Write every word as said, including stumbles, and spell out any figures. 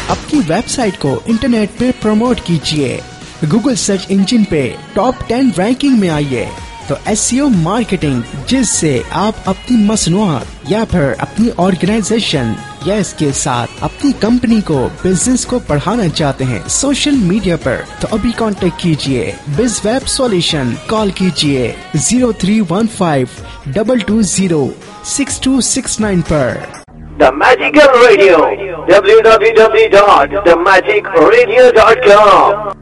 अपनी वेबसाइट को इंटरनेट पे प्रमोट कीजिए, गूगल सर्च इंजिन पे टॉप टेन रैंकिंग में आइए। तो एसईओ मार्केटिंग, जिससे आप अपनी मसनूआत या फिर अपनी ऑर्गेनाइजेशन या इसके साथ अपनी कंपनी को, बिजनेस को बढ़ाना चाहते हैं सोशल मीडिया पर, तो अभी कांटेक्ट कीजिए बिज वेब सॉल्यूशन। कॉल कीजिए zero three one five double two zero six to six nine पर। The Magical Radio, w w w dot the magic radio dot com